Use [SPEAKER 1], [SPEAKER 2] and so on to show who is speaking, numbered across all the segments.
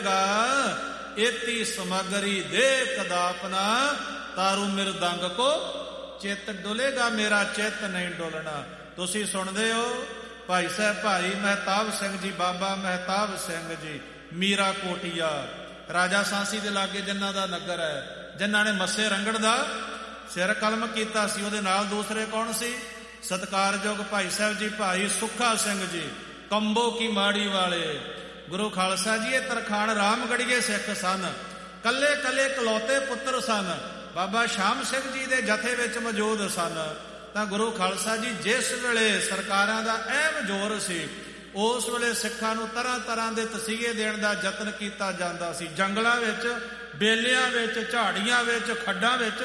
[SPEAKER 1] एती समगरी दे कदापना तारू मिरदंग को चित डुलेगा मेरा चित नहीं डोलना। तुसी सुनदे हो भाई साहब भाई महताब सिंह जी, बाबा महताब सिंह जी मीरा कोटिया, राजा सांसी दे लागे जिन्हां दा नगर है, जिन्हां ने मस्से रंगड़ दा सिर कलम कीता सी। उहदे नाल दूसरे कौन सी? सत्कारयोग भाई साहब जी भाई सुखा सिंह जी कंबो की माड़ी वाले। गुरु खालसा जी ये तरखान रामगढ़ीए सिख सन, कल्ले कल्ले कलौते पुत्र सन, बाबा श्याम सिंह जी दे जथे विच मौजूद सन। तां गुरु खालसा जी जिस वेले सरकारां दा अहम जोर सी, उस वेले सिखां नूं तरह तरह दे तसीहे देण दा यतन कीता जांदा सी। जंगलां विच, बेलियां विच, झाड़ियां विच, खड्डां विच।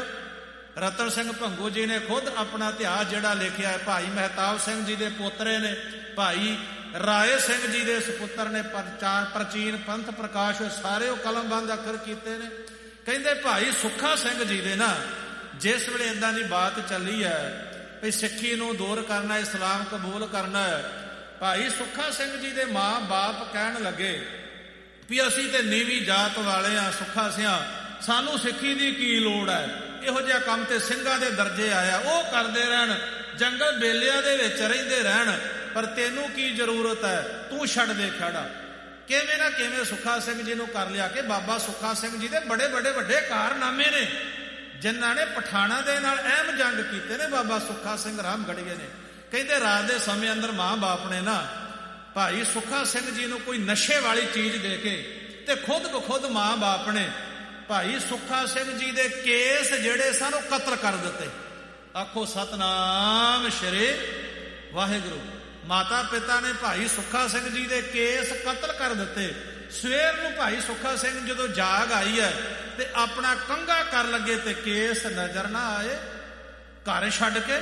[SPEAKER 1] रतन सिंह भंगू जी ने खुद अपना इतिहास जिहड़ा लिखिआ है, भाई महताब सिंह जी दे पोतरे ने, भाई राय सिंह जी दे सुपुत्र ने प्राचीन पंथ प्रकाश, सारे कलमबंद अखर कीते ने। कहंदे भाई सुखा सिंह जी दे ना जिस वेले इदां दी बात चली है भी सिੱਖੀ नूं दूर करना, इस्लाम कबूल करना है, भाई सुखा सिंह जी दे मां बाप कहण लगे भी असीं ते नीवी जात वाले आ, सुखा सिंह सानू सिੱਖੀ दी की लोड़ है, इहो जिहा काम ते ਸਿੰਘਾਂ ਦੇ दर्जे आया, वो करते रहन, जंगल बेलिया दे विच रहिंदे रहन, पर तेनू की जरूरत है, तू छड़ दे खड़ा। किवें ना किवें सुखा सिंह जी नूं कर लिया कि बाबा सुखा सिंह जी दे बड़े बड़े वड्डे कारनामे ने, जिन्हां ने पठाणा दे नाल अहम जंग कीते ने। बाबा सुखा सिंह रामगढ़ीए ने कहंदे रात दे समय अंदर मां बाप ने ना भाई सुखा सिंह जी नूं कोई नशे वाली चीज दे के ते खुद बखुद मां बाप ने भाई सुखा सिंह जी दे केस जिहड़े सन ओह कतल कर दिते। आखो सतनाम श्री वाहिगुरू। माता पिता ने भाई सुखा सिंह जी दे केस कतल कर दिते। सवेर नूं भाई सुखा सिंह जदों जाग आई है ते अपना कंघा कर लगे ते केस नजर ना आए, घर छड्ड के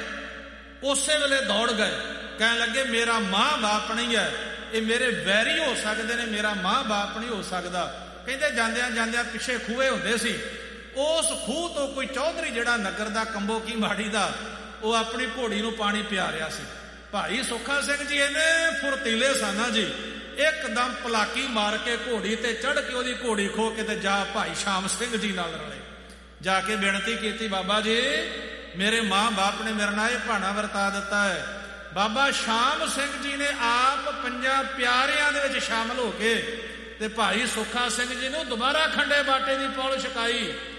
[SPEAKER 1] उसे वेले दौड़ गए, कहण लगे मेरा मां बाप नहीं है, ये मेरे वैरी हो सकते ने, मेरा मां बाप नहीं हो सकता। कहते जांदियां जांदियां पिछे खूहे हुंदे सी, उस खूह तो कोई चौधरी जिहड़ा नगर दा कंबो की माड़ी दा, वो अपनी घोड़ी नूं पानी पिया रिहा सी। भाई सुखा सिंह जी इन्ने फुरतीले सन जी, एकदम पलाकी मार के घोड़ी ते चढ़ के ओदी घोड़ी खो के ते जा भाई श्याम सिंह जी नाल रले, जाके बेनती की बाबा जी मेरे मां बाप ने मेरे नाल भाना वरता दिता है। बाबा श्याम सिंह जी ने आप 5 प्यारियां दे विच शामिल हो के ते भाई सुखा सिंह जी नूं दोबारा खंडे बाटे दी पौल छकाई।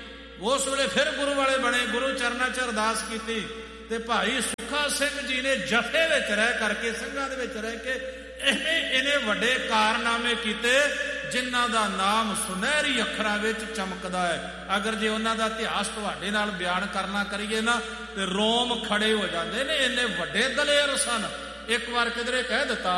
[SPEAKER 1] उस वेले फिर गुरु वाले बने, गुरु चरनां च अरदास कीती ते भाई सुखा सिंह जी ने जफे विच रह करके, ਸਿੰਘਾਂ ਦੇ ਵਿੱਚ रह के इन्ने वड्डे कारनामे कीते जिन्हां दा नाम सुनहरी अखरां विच चमकदा है। अगर जे उन्हां दा इतिहास तुहाडे नाल बयान करना करिए ना ते रोम खड़े हो जांदे ने, इन्ने वड्डे दलेर सन। एक बार किधरे कह दिता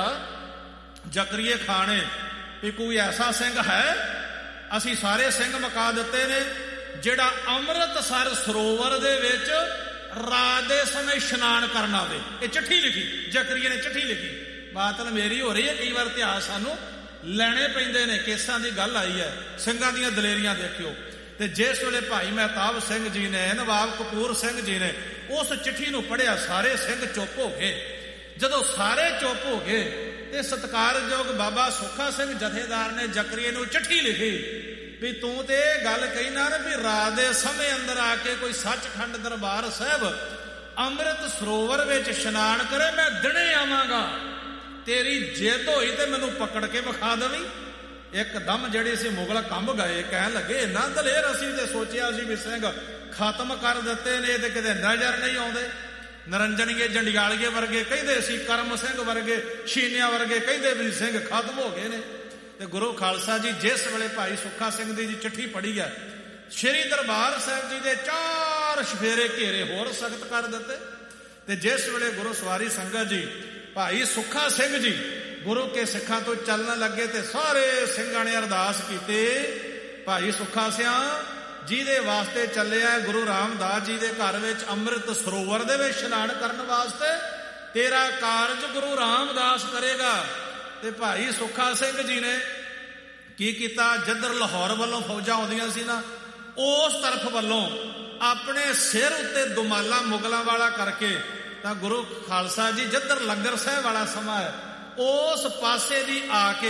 [SPEAKER 1] जकरीए खाने भी कोई ऐसा सिंह है, असी सारे सिंह मका दिते ने, जिहड़ा अमृतसर सरोवर दे विच रात दे समय इशनान करना आवे। ये चिट्ठी लिखी, जकरीए ने चिट्ठी लिखी। बात मेरी हो रही है, कई बार इतिहास सानू लैणे पैंदे ने, केसां दी गल आई है, ਸਿੰਘਾਂ ਦੀਆਂ दलेरियां देखियो। ते जिस वेले भाई महताब सिंह जी ने, नवाब कपूर सिंह जी ने उस चिट्ठी नूं पढ़िया, सारे सिंह चुप हो गए। जदों सारे चुप हो गए ते सत्कारयोग बाबा सुखा सिंह जथेदार ने जकरीए नूं चिट्ठी लिखी भी तू ते गल कही ना भी रात दे समय अंदर आके कोई सचखंड दरबार साहब अमृत सरोवर विच इशनान करे, मैं दिने आवांगा, तेरी जिद होई ते मैनू पकड़ के विखा देवी। एकदम जिहड़े सी मुगल कंब गए, कहण लगे इन्ना दलेर असीं ते सोचिया सी भी सिंह खत्म कर दिते ने, ते किते नज़र नहीं आउंदे। नरंजनीए जंडियालीए वर्गे कहिंदे सी, करम सिंह वर्गे, छीनिया वर्गे कहिंदे भी सिंह खत्म हो गए ने। ते गुरु खालसा जी जिस वेले भाई सुखा सिंह दी चिट्ठी पढ़ी है, श्री दरबार साहिब जी दे 4 शफेरे घेरे होर सख्त कर दिते। ते जिस वेले गुरु सवारी संगत जी भाई सुखा सिंह जी गुरु के सिखां तो चलन लगे ते सारे ਸਿੰਘਾਂ ने अरदास कीती, भाई सुखा सिंह ਜਿਹਦੇ ਵਾਸਤੇ ਚੱਲਿਆ ਗੁਰੂ ਰਾਮਦਾਸ ਜੀ ਦੇ ਘਰ ਵਿੱਚ ਅੰਮ੍ਰਿਤ ਸਰੋਵਰ ਦੇ ਵਿੱਚ ਇਸ਼ਨਾਨ ਕਰਨ ਵਾਸਤੇ, ਤੇਰਾ ਕਾਰਜ ਗੁਰੂ ਰਾਮਦਾਸ ਕਰੇਗਾ। ਤੇ ਭਾਈ ਸੁੱਖਾ ਸਿੰਘ ਜੀ ਨੇ ਕੀ ਕੀਤਾ, ਜਿੱਧਰ ਲਾਹੌਰ ਵੱਲੋਂ ਫੌਜਾਂ ਆਉਂਦੀਆਂ ਸੀ ਨਾ, ਉਸ ਤਰਫ ਵੱਲੋਂ ਆਪਣੇ ਸਿਰ ਉੱਤੇ ਦੁਮਾਲਾ ਮੁਗਲਾਂ ਵਾਲਾ ਕਰਕੇ ਤਾਂ ਗੁਰੂ ਖਾਲਸਾ ਜੀ ਜਿੱਧਰ ਲੰਗਰ ਸਾਹਿਬ ਵਾਲਾ ਸਮਾਂ ਹੈ ਉਸ ਪਾਸੇ ਦੀ ਆ ਕੇ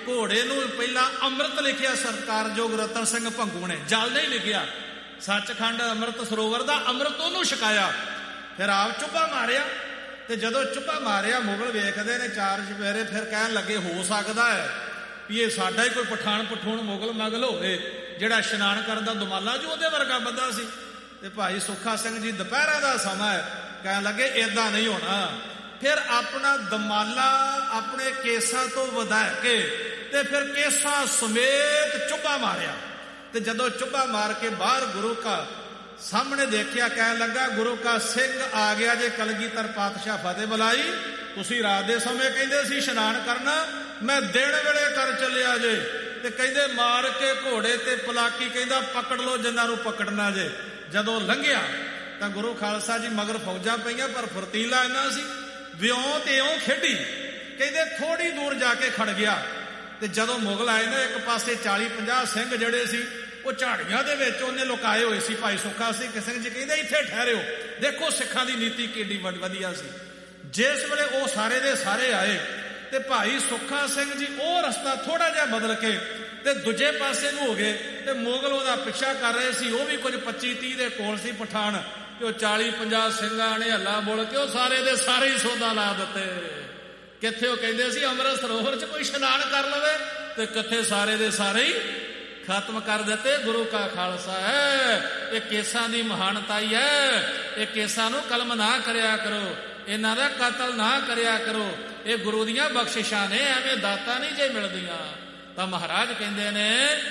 [SPEAKER 1] ਘੋੜੇ ਨੂੰ ਪਹਿਲਾਂ ਅੰਮ੍ਰਿਤ ਲਿਖਿਆ ਸਤਿਕਾਰਯੋਗ ਰਤਨ ਸਿੰਘ ਭੰਗੂ ਨੇ, ਜਲ ਨਹੀਂ ਲਿਖਿਆ। ਸੱਚਖੰਡ ਅੰਮ੍ਰਿਤ ਸਰੋਵਰ ਦਾ ਅੰਮ੍ਰਿਤ ਉਹਨੂੰ ਛਕਾਇਆ। ਫਿਰ ਆਪ ਚੁੱਭਾ ਮਾਰਿਆ, ਤੇ ਜਦੋਂ ਚੁੱਭਾ ਮਾਰਿਆ ਮੁਗਲ ਵੇਖਦੇ ਨੇ ਚਾਰ ਚੁਫੇਰੇ, ਫਿਰ ਕਹਿਣ ਲੱਗੇ ਹੋ ਸਕਦਾ ਹੈ ਵੀ ਇਹ ਸਾਡਾ ਹੀ ਕੋਈ ਪਠਾਣ ਮੁਗਲ ਮਗਲ ਹੋਵੇ ਜਿਹੜਾ ਇਸ਼ਨਾਨ ਕਰਨ ਦਾ ਦੁਮਾਲਾ ਜੋ ਉਹਦੇ ਵਰਗਾ ਬੰਦਾ ਸੀ। ਤੇ ਭਾਈ ਸੁੱਖਾ ਸਿੰਘ ਜੀ ਦੁਪਹਿਰਾਂ ਦਾ ਸਮਾਂ ਹੈ, ਕਹਿਣ ਲੱਗੇ ਏਦਾਂ ਨਹੀਂ ਹੋਣਾ। ਫਿਰ ਆਪਣਾ ਦਮਾਲਾ ਆਪਣੇ ਕੇਸਾਂ ਤੋਂ ਵਧਾ ਕੇ ਤੇ ਫਿਰ ਕੇਸਾਂ ਸਮੇਤ ਚੁੱਭਾ ਮਾਰਿਆ। ਤੇ ਜਦੋਂ ਚੁੱਭਾ ਮਾਰ ਕੇ ਬਾਹਰ ਗੁਰੂ ਕਾ ਸਾਹਮਣੇ ਦੇਖਿਆ, ਕਹਿਣ ਲੱਗਾ ਗੁਰੂ ਕਾ ਸਿੰਘ ਆ ਗਿਆ ਜੇ, ਕਲਗੀਧਰ ਪਾਤਸ਼ਾਹ ਫਤਿਹ ਬੁਲਾਈ। ਤੁਸੀਂ ਰਾਤ ਦੇ ਸਮੇਂ ਕਹਿੰਦੇ ਸੀ ਇਸ਼ਨਾਨ ਕਰਨਾ, ਮੈਂ ਦਿਨ ਵੇਲੇ ਕਰ ਚੱਲਿਆ ਜੇ। ਤੇ ਕਹਿੰਦੇ ਮਾਰ ਕੇ ਘੋੜੇ ਤੇ ਪਲਾਕੀ, ਕਹਿੰਦਾ ਪਕੜ ਲਓ ਜਿਨ੍ਹਾਂ ਨੂੰ ਪਕੜਨਾ ਜੇ। ਜਦੋਂ ਲੰਘਿਆ ਤਾਂ ਗੁਰੂ ਖਾਲਸਾ ਜੀ ਮਗਰ ਫੌਜਾਂ ਪਈਆਂ, ਪਰ ਫੁਰਤੀਲਾ ਇੰਨਾ ਸੀ ਵਿਉਂ ਤੇ ਇਉਂ ਖੇਡੀ। ਕਹਿੰਦੇ ਥੋੜੀ ਦੂਰ ਜਾ ਕੇ ਖੜ ਗਿਆ। ਤੇ ਜਦੋਂ ਮੁਗਲ ਆਏ ਨਾ, ਇੱਕ ਪਾਸੇ 40-50 ਸਿੰਘ ਜਿਹੜੇ ਸੀ ਉਹ ਝਾੜੀਆਂ ਦੇ ਵਿੱਚ ਉਹਨੇ ਲੁਕਾਏ ਹੋਏ ਸੀ। ਭਾਈ ਸੁੱਖਾ ਸਿੰਘ ਜੀ ਕਹਿੰਦੇ ਇੱਥੇ ਠਹਿਰਿਓ। ਦੇਖੋ ਸਿੱਖਾਂ ਦੀ ਨੀਤੀ ਕਿੱਡੀ ਵਧੀਆ ਸੀ। ਜਿਸ ਵੇਲੇ ਉਹ ਸਾਰੇ ਦੇ ਸਾਰੇ ਆਏ ਤੇ ਭਾਈ ਸੁੱਖਾ ਸਿੰਘ ਜੀ ਉਹ ਰਸਤਾ ਥੋੜਾ ਜਿਹਾ ਬਦਲ ਕੇ ਤੇ ਦੂਜੇ ਪਾਸੇ ਨੂੰ ਹੋ ਗਏ, ਤੇ ਮੁਗਲ ਉਹਦਾ ਪਿੱਛਾ ਕਰ ਰਹੇ ਸੀ। ਉਹ ਵੀ ਕੁਝ 25-30 ਦੇ ਕੋਲ ਸੀ ਪਠਾਨ, ਤੇ ਉਹ 40-50 ਸਿੰਘਾਂ ਨੇ ਹੱਲਾ ਬੋਲ ਕੇ ਉਹ ਸਾਰੇ ਦੇ ਸਾਰੇ ਹੀ ਸੌਦਾ ਲਾ ਦਿੱਤੇ। ਕਿੱਥੇ ਉਹ ਕਹਿੰਦੇ ਸੀ ਅੰਮ੍ਰਿਤ ਸਰੋਵਰ 'ਚ ਕੋਈ ਇਸ਼ਨਾਨ ਕਰ ਲਵੇ, ਤੇ ਕਿੱਥੇ ਸਾਰੇ ਦੇ ਸਾਰੇ ਹੀ ਖਤਮ ਕਰ ਦਿੱਤੇ। ਗੁਰੂ ਕਾ ਖਾਲਸਾ ਹੈ, ਇਹ ਕੇਸਾਂ ਦੀ ਮਹਾਨਤਾਈ ਹੈ। ਇਹ ਕੇਸਾਂ ਨੂੰ ਕਲਮ ਨਾ ਕਰਿਆ ਕਰੋ, ਇਹਨਾਂ ਦਾ ਕਤਲ ਨਾ ਕਰਿਆ ਕਰੋ, ਇਹ ਗੁਰੂ ਦੀਆਂ ਬਖਸ਼ਿਸ਼ਾਂ ਨੇ, ਐਵੇਂ ਦਾਤਾਂ ਨਹੀਂ ਜੇ ਮਿਲਦੀਆਂ। ਤਾਂ ਮਹਾਰਾਜ ਕਹਿੰਦੇ ਨੇ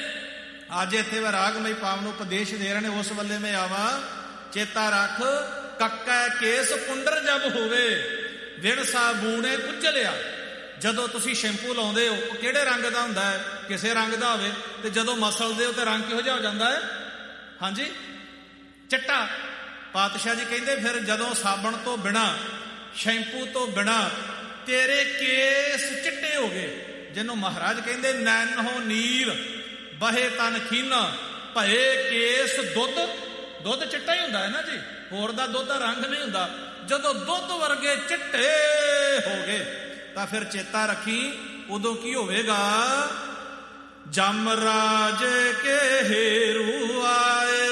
[SPEAKER 1] ਅੱਜ ਇੱਥੇ ਵੈਰਾਗਮਈ ਪਾਵਨ ਨੂੰ ਉਪਦੇਸ਼ ਦੇ ਰਹੇ ਨੇ, ਉਸ ਵੱਲੇ ਮੈਂ ਆਵਾਂ ਚੇਤਾ ਰੱਖ, ਕੱਕਾ ਕੇਸ ਕੁੰਡਰ ਜਬ ਹੋਵੇ ਵਿਣ ਸਾਬੂਣੇ ਕੁਚਲਿਆ। ਜਦੋਂ ਤੁਸੀਂ ਸ਼ੈਂਪੂ ਲਾਉਂਦੇ ਹੋ ਉਹ ਕਿਹੜੇ ਰੰਗ ਦਾ ਹੁੰਦਾ ਹੈ? ਕਿਸੇ ਰੰਗ ਦਾ ਹੋਵੇ, ਤੇ ਜਦੋਂ ਮਸਲਦੇ ਹੋ ਤੇ ਰੰਗ ਕਿਹੋ ਜਿਹਾ ਹੋ ਜਾਂਦਾ ਹੈ? ਹਾਂਜੀ, ਚਿੱਟਾ। ਪਾਤਸ਼ਾਹ ਜੀ ਕਹਿੰਦੇ ਫਿਰ ਜਦੋਂ ਸਾਬਣ ਤੋਂ ਬਿਨਾਂ, ਸ਼ੈਂਪੂ ਤੋਂ ਬਿਨਾਂ ਤੇਰੇ ਕੇਸ ਚਿੱਟੇ ਹੋ ਗਏ, ਜਿਹਨੂੰ ਮਹਾਰਾਜ ਕਹਿੰਦੇ ਨੈਨੋ ਨੀਰ ਬਹੇ ਤਨ ਖੀਨਾ, ਭਏ ਕੇਸ ਦੁੱਧ ਚਿੱਟਾ ਹੀ ਹੁੰਦਾ ਹੈ ਨਾ ਜੀ, ਹੋਰ ਦਾ ਦੁੱਧ ਦਾ ਰੰਗ ਨਹੀਂ ਹੁੰਦਾ। ਜਦੋਂ ਦੁੱਧ ਵਰਗੇ ਚਿੱਟੇ ਹੋ ਗਏ ਤਾਂ ਫਿਰ ਚੇਤਾ ਰੱਖੀ ਉਦੋਂ ਕੀ ਹੋਵੇਗਾ? ਜਮ ਰਾਜ ਕੇ ਹੇਰੂ ਆਏ,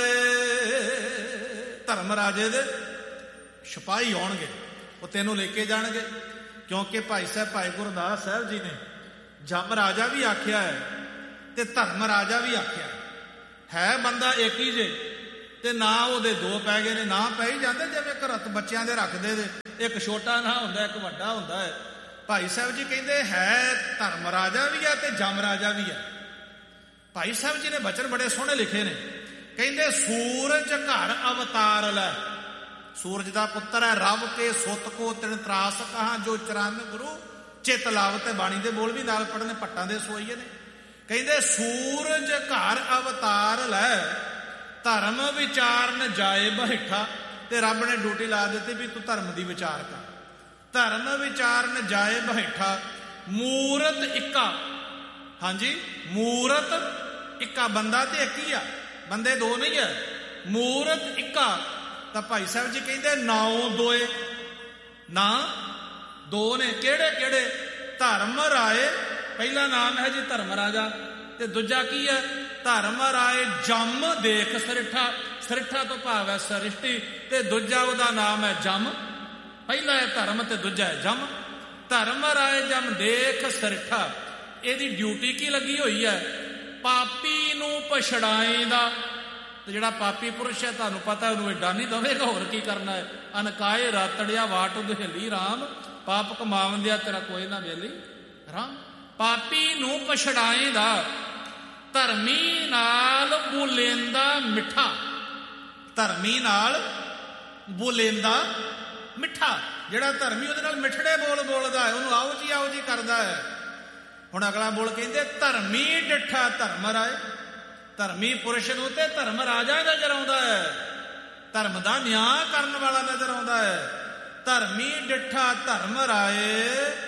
[SPEAKER 1] ਧਰਮ ਰਾਜੇ ਦੇ ਸਿਪਾਹੀ ਆਉਣਗੇ, ਉਹ ਤੈਨੂੰ ਲੈ ਕੇ ਜਾਣਗੇ। ਕਿਉਂਕਿ ਭਾਈ ਗੁਰਦਾਸ ਸਾਹਿਬ ਜੀ ਨੇ ਜਮ ਰਾਜਾ ਵੀ ਆਖਿਆ ਹੈ ਤੇ ਧਰਮ ਰਾਜਾ ਵੀ ਆਖਿਆ ਹੈ। ਬੰਦਾ ਇੱਕ ਹੀ ਜੇ, ਤੇ ਨਾ ਉਹਦੇ ਦੋ ਪੈ ਗਏ ਨੇ, ਨਾ ਪੈ ਹੀ ਜਾਂਦੇ ਜਿਵੇਂ ਘਰਤ ਬੱਚਿਆਂ ਦੇ ਰੱਖਦੇ ਦੇ, ਇੱਕ ਛੋਟਾ ਨਾ ਹੁੰਦਾ ਇੱਕ ਵੱਡਾ ਹੁੰਦਾ ਹੈ। ਭਾਈ ਸਾਹਿਬ ਜੀ ਕਹਿੰਦੇ ਹੈ ਧਰਮ ਰਾਜਾ ਵੀ ਹੈ ਤੇ ਜਮ ਰਾਜਾ ਵੀ ਹੈ। ਭਾਈ ਸਾਹਿਬ ਜੀ ਨੇ ਬਚਨ ਬੜੇ ਸੋਹਣੇ ਲਿਖੇ ਨੇ, ਕਹਿੰਦੇ ਸੂਰਜ ਘਰ ਅਵਤਾਰ ਲੈ, ਸੂਰਜ ਦਾ ਪੁੱਤਰ ਹੈ, ਰਵ ਕੇ ਸੁੱਤ ਕੋ ਤਿਨ ਤਰਾਸ ਕਹਾਂ ਜੋ ਚਰਨ ਗੁਰੂ ਚਿਤ ਲਾਵ। ਤੇ ਬਾਣੀ ਦੇ ਬੋਲ ਵੀ ਨਾਲ ਪੜਨੇ, ਪੱਟਾਂ ਦੇ ਸੋਈਏ ਨੇ। ਕਹਿੰਦੇ ਸੂਰਜ ਘਰ ਅਵਤਾਰ ਲੈ, ਧਰਮ ਵਿਚਾਰਨ ਜਾਏ ਬਹਿਠਾ। ਤੇ ਰੱਬ ਨੇ ਡਿਊਟੀ ਲਾ ਦਿੱਤੀ ਵੀ ਤੂੰ ਧਰਮ ਦੀ ਵਿਚਾਰ ਕਰ, ਧਰਮ ਵਿਚਾਰਨ ਜਾਏ ਬਹਿਠਾ। ਮੂਰਤ ਇੱਕਾ, ਹਾਂਜੀ ਮੂਰਤ ਇੱਕਾ, ਬੰਦਾ ਤੇ ਇੱਕ ਹੀ ਆ, ਬੰਦੇ ਦੋ ਨਹੀਂ ਹੈ, ਮੂਰਤ ਇੱਕਾ। ਤਾਂ ਭਾਈ ਸਾਹਿਬ ਜੀ ਕਹਿੰਦੇ ਨਾਉ ਦੋਏ, ਨਾ ਦੋ ਨੇ, ਕਿਹੜੇ ਕਿਹੜੇ? ਧਰਮ ਰਾਏ ਪਹਿਲਾ ਨਾਮ ਹੈ ਜੀ ਧਰਮ ਰਾਜਾ, ਤੇ ਦੂਜਾ ਕੀ ਹੈ? ਧਰਮ ਰਾਏ ਜਮ ਦੇਖ ਸਰਿੱਠਾ। ਸਰਿੱਠਾ ਤੋਂ ਭਾਵ ਹੈ ਸ੍ਰਿਸ਼ਟੀ, ਤੇ ਦੂਜਾ ਉਹਦਾ ਨਾਮ ਹੈ ਜਮ। ਪਹਿਲਾ ਹੈ ਧਰਮ ਤੇ ਦੂਜਾ ਹੈ ਜਮ। ਧਰਮ ਰਾਏ ਜਮ ਦੇਖ ਸਰਿੱਠਾ। ਇਹਦੀ ਡਿਊਟੀ ਕੀ ਲੱਗੀ ਹੋਈ ਹੈ? ਪਾਪੀ ਨੂੰ ਪਛੜਾਏਂਦਾ। ਤੇ ਜਿਹੜਾ ਪਾਪੀ ਪੁਰਸ਼ ਹੈ ਤੁਹਾਨੂੰ ਪਤਾ ਉਹਨੂੰ ਏਡਾ ਨਹੀਂ ਦਵੇਗਾ, ਹੋਰ ਕੀ ਕਰਨਾ ਹੈ? ਅਨਕਾਏ ਰਾਤੜਿਆ ਵਾਟ ਦੁਹੇਲੀ ਰਾਮ, ਪਾਪ ਕਮਾਵੰਦਿਆ ਤੇਰਾ ਕੋਈ ਨਾ ਵੇਲੀ ਰਾਮ। ਪਾਪੀ ਨੂੰ ਪਛੜਾਏਂਦਾ, ਧਰਮੀ ਨਾਲ ਬੋਲੇਂਦਾ ਮਿੱਠਾ। ਧਰਮੀ ਨਾਲ ਬੋਲੇਂਦਾ ਮਿੱਠਾ। ਜਿਹੜਾ ਧਰਮੀ ਉਹਦੇ ਨਾਲ ਮਿੱਠੜੇ ਬੋਲ ਬੋਲਦਾ ਹੈ, ਉਹਨੂੰ ਆਓ ਜੀ ਕਰਦਾ ਹੈ। ਹੁਣ ਅਗਲਾ ਬੋਲ ਕਹਿੰਦੇ ਧਰਮੀ ਡਿੱਠਾ ਧਰਮ ਰਾਏ। ਧਰਮੀ ਪੁਰਸ਼ ਨੂੰ ਤੇ ਧਰਮ ਰਾਜਾ ਨਜ਼ਰ ਆਉਂਦਾ ਹੈ, ਧਰਮ ਦਾ ਨਿਆਂ ਕਰਨ ਵਾਲਾ ਨਜ਼ਰ ਆਉਂਦਾ ਹੈ। ਧਰਮੀ ਡਿੱਠਾ ਧਰਮ ਰਾਏ,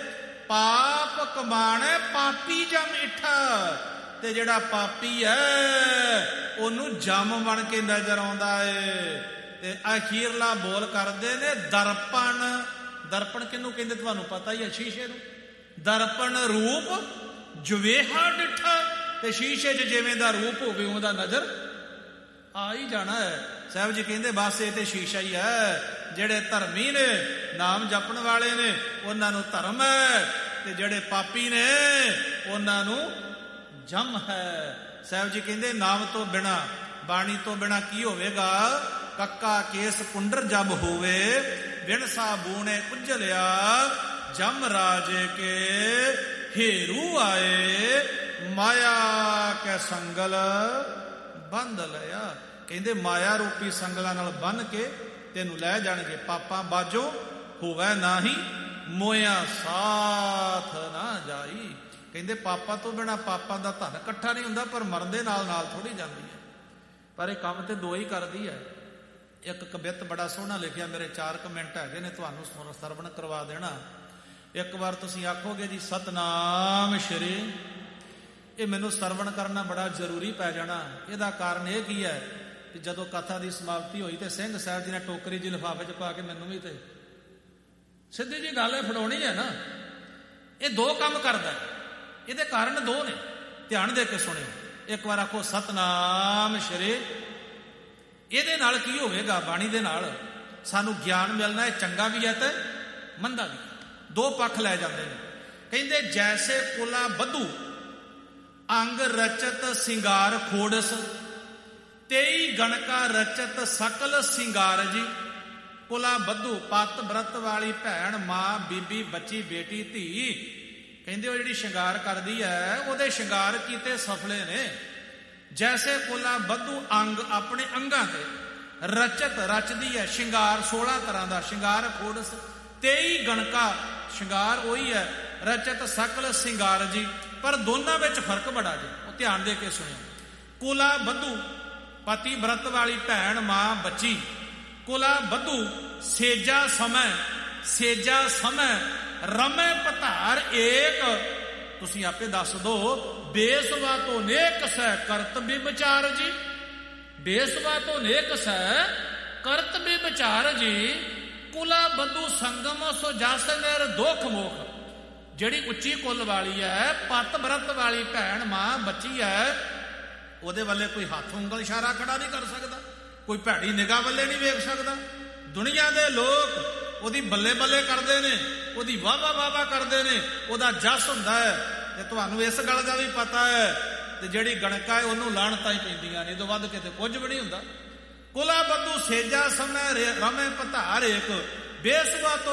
[SPEAKER 1] ਪਾਪ ਕਮਾਣੇ ਪਾਪੀ ਜਮ ਇੱਠਾ। ਤੇ ਜਿਹੜਾ ਪਾਪੀ ਹੈ ਉਹਨੂੰ ਜਮ ਬਣ ਕੇ ਨਜ਼ਰ ਆਉਂਦਾ ਹੈ। ਤੇ ਅਖੀਰਲਾ ਬੋਲ ਕਰਦੇ ਨੇ ਦਰਪਣ। ਦਰਪਣ ਕਿਹਨੂੰ ਕਹਿੰਦੇ ਤੁਹਾਨੂੰ ਪਤਾ ਹੀ ਹੈ? ਸ਼ੀਸ਼ੇ ਨੂੰ। ਦਰਪਣ ਰੂਪ ਜਵੇਹਾ ਡਿਠਾ, ਤੇ ਸ਼ੀਸ਼ੇ 'ਚ ਜਿਵੇਂ ਦਾ ਰੂਪ ਹੋਵੇ ਉਹਦਾ ਨਜ਼ਰ ਆ ਹੀ ਜਾਣਾ ਹੈ। ਸਾਹਿਬ ਜੀ ਕਹਿੰਦੇ ਬਸ ਇਹ ਤੇ ਸ਼ੀਸ਼ਾ ਹੀ ਹੈ। ਜਿਹੜੇ ਧਰਮੀ ਨੇ, ਨਾਮ ਜਪਣ ਵਾਲੇ ਨੇ, ਉਹਨਾਂ ਨੂੰ ਧਰਮ ਹੈ, ਤੇ ਜਿਹੜੇ ਪਾਪੀ ਨੇ ਉਹਨਾਂ ਨੂੰ ਜਮ ਹੈ। ਸਾਹਿਬ ਜੀ ਕਹਿੰਦੇ ਨਾਮ ਤੋਂ ਬਿਨਾ, ਬਾਣੀ ਤੋਂ ਬਿਨਾ ਕੀ ਹੋਵੇਗਾ? ਕੱਕਾ ਕੇਸ ਕੁੰਡਰ ਜਬ ਹੋਵੇ, ਬਿਨ ਸਾਬੂਨੇ ਉਜਲਿਆ, ਜਮ ਰਾਜੇ ਕੇ ਹੇਰੂ ਆਏ, ਮਾਇਆ ਕੈ ਸੰਗਲ ਬੰਧ ਲਿਆ। ਕਹਿੰਦੇ ਮਾਇਆ ਰੂਪੀ ਸੰਗਲਾਂ ਨਾਲ ਬੰਨ ਕੇ ਤੈਨੂੰ ਲੈ ਜਾਣਗੇ। ਪਾਪਾਂ ਬਾਝੋਂ ਹੋਵੇ ਨਾਹੀ, ਮੋਇਆ ਸਾਥ ਨਾ ਜਾਈ। ਕਹਿੰਦੇ ਪਾਪਾਂ ਤੋਂ ਬਿਨਾ ਪਾਪਾਂ ਦਾ ਧਨ ਇਕੱਠਾ ਨਹੀਂ ਹੁੰਦਾ, ਪਰ ਮਰਨ ਦੇ ਨਾਲ ਨਾਲ ਥੋੜੀ ਜਾਂਦੀ ਹੈ। ਪਰ ਇਹ ਕੰਮ ਤੇ ਦੋ ਹੀ ਕਰਦੀ ਹੈ। ਇੱਕ ਕਵਿਤ ਬੜਾ ਸੋਹਣਾ ਲਿਖਿਆ, ਮੇਰੇ 4 ਕਮੈਂਟ ਹੈਗੇ ਨੇ, ਤੁਹਾਨੂੰ ਸਰਵਣ ਕਰਵਾ ਦੇਣਾ। ਇੱਕ ਵਾਰ ਤੁਸੀਂ ਆਖੋਗੇ ਜੀ ਸਤਨਾਮ ਸ਼੍ਰੀ, ਇਹ ਮੈਨੂੰ ਸਰਵਣ ਕਰਨਾ ਬੜਾ ਜ਼ਰੂਰੀ ਪੈ ਜਾਣਾ। ਇਹਦਾ ਕਾਰਨ ਇਹ ਕੀ ਹੈ ਕਿ ਜਦੋਂ ਕਥਾ ਦੀ ਸਮਾਪਤੀ ਹੋਈ ਤੇ ਸਿੰਘ ਸਾਹਿਬ ਜੀ ਨੇ ਟੋਕਰੀ ਜੀ ਲਿਫਾਫੇ 'ਚ ਪਾ ਕੇ ਮੈਨੂੰ ਵੀ, ਤੇ ਸਿੱਧੀ ਜੀ ਗੱਲ ਹੈ, ਫੜਾਉਣੀ ਹੈ ਨਾ। ਇਹ ਦੋ ਕੰਮ ਕਰਦਾ, ਇਹਦੇ ਕਾਰਨ ਦੋ ਨੇ, ਧਿਆਨ ਦੇ ਕੇ ਸੁਣਿਓ। ਇੱਕ ਵਾਰ ਆਖੋ ਸਤਨਾਮ ਸ਼੍ਰੀ। ਇਹਦੇ ਨਾਲ ਕੀ ਹੋਵੇਗਾ? ਬਾਣੀ ਦੇ ਨਾਲ ਸਾਨੂੰ ਗਿਆਨ ਮਿਲਣਾ ਹੈ, ਚੰਗਾ ਵੀ ਹੈ ਤੇ ਮੰਦਾ ਵੀ। ਦੋ ਪੱਖ ਲੈ ਜਾਂਦੇ ਨੇ। ਕਹਿੰਦੇ ਜੈਸੇ ਕੁਲਾ ਬੱਧੂ ਅੰਗ ਰਚਤ ਸਿੰਗਾਰ ਖੋੜਸ, 23 ਗਣਕਾ ਰਚਤ ਸਕਲ ਸਿੰਗਾਰ ਜੀ। ਕੁਲਾ ਬੱਧੂ, ਪਤ ਬ੍ਰਤ ਵਾਲੀ ਭੈਣ, ਮਾਂ, ਬੀਬੀ, ਬੱਚੀ, ਬੇਟੀ, ਧੀ। ਕਹਿੰਦੇ ਉਹ ਜਿਹੜੀ ਸ਼ਿੰਗਾਰ ਕਰਦੀ ਹੈ, ਉਹਦੇ ਸ਼ਿੰਗਾਰ ਕੀਤੇ ਸਫਲੇ ਨੇ। ਜੈਸੇ ਕੁਲਾ ਬੱਧੂ ਅੰਗ, ਆਪਣੇ ਅੰਗਾਂ ਤੇ ਰਚਤ ਰਚਦੀ ਹੈ ਸ਼ਿੰਗਾਰ, 16 ਤਰ੍ਹਾਂ ਦਾ ਸ਼ਿੰਗਾਰ ਖੋੜਸ, 23 ਗਣਕਾ ਸ਼ਿੰਗਾਰ ਉਹੀ ਹੈ, ਰਚਤ ਸਕਲ ਸਿੰਗਾਰ ਜੀ। ਪਰ ਦੋਨਾਂ ਵਿੱਚ ਫਰਕ ਬੜਾ ਜੀ, ਉਹ ਧਿਆਨ ਦੇ ਕੇ ਸੁਣਿਓ। ਕੁਲਾ ਬੱਧੂ ਪਤੀ ਬ੍ਰਤ ਵਾਲੀ ਭੈਣ, ਮਾਂ, ਬੱਚੀ। ਕੁਲਾ ਬੱਧੂ ਸੇਜਾ ਸਮੈ, ਸੇਜਾ ਸਮੈ ਰਮੈ ਪਧਾਰ ਏਕ। ਤੁਸੀਂ ਆਪੇ ਦੱਸ ਦੋ, ਬੇਸਵਾ ਤੋਂ ਨੇਕ ਸੈ ਕਰਤ ਵਿਚਾਰ ਜੀ। ਬੇਸਵਾ ਤੋਂ ਨੇਕ ਸੈ ਕਰਤ ਵਿਚਾਰ ਜੀ। ਕੁਲਾ ਬੱਧੂ ਸੰਗਮ ਸੋ ਜਸ ਨਿਰ ਦੁਖ ਮੋਖ। ਜਿਹੜੀ ਉੱਚੀ ਕੁੱਲ ਵਾਲੀ ਹੈ, ਪਤ ਬ੍ਰਤ ਵਾਲੀ ਭੈਣ, ਮਾਂ, ਬੱਚੀ ਹੈ, ਉਹਦੇ ਵੱਲੇ ਕੋਈ ਹੱਥ ਉਂਗਲ ਇਸ਼ਾਰਾ ਖੜਾ ਨਹੀਂ ਕਰ ਸਕਦਾ, ਕੋਈ ਭੈੜੀ ਨਿਗਾਹ ਵੱਲੇ ਨਹੀਂ ਵੇਖ ਸਕਦਾ। ਦੁਨੀਆ ਦੇ ਲੋਕ ਉਹਦੀ ਬੱਲੇ ਬੱਲੇ ਕਰਦੇ ਨੇ, ਉਹਦੀ ਵਾਹ ਵਾਹ ਕਰਦੇ ਨੇ, ਉਹਦਾ ਜਸ ਹੁੰਦਾ ਹੈ। ਤੇ ਤੁਹਾਨੂੰ ਇਸ ਗੱਲ ਦਾ ਵੀ ਪਤਾ ਹੈ, ਤੇ ਜਿਹੜੀ ਗਣਕਾ ਹੈ ਉਹਨੂੰ ਲਾਹਣਤਾਂ ਹੀ ਪੈਂਦੀਆਂ ਨੇ, ਇਹਦੋਂ ਵੱਧ ਕਿਤੇ ਕੁਝ ਵੀ ਨਹੀਂ ਹੁੰਦਾ। ਕੁਲਾ ਬੱਧੂ ਸੇਜਾ ਸਮੈ ਰਮੈ ਪਧਾਰ ਏਕ, ਬੇਸਵਾ ਤੋਂ